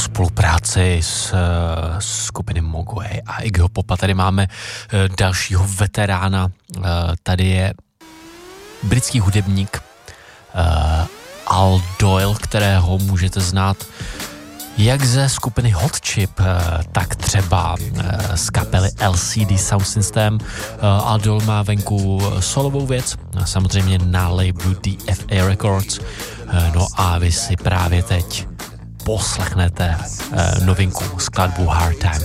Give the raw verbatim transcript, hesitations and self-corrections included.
spolupráci s uh, skupiny Mogwai a Iggyho Popa. Tady máme uh, dalšího veterána. Uh, tady je britský hudebník uh, Al Doyle, kterého můžete znát jak ze skupiny Hot Chip, tak třeba z kapely L C D Sound System. Al Doyle má venku solovou věc, samozřejmě na labelu D F A Records. No a vy si právě teď poslechnete novinku skladbu Hard Time.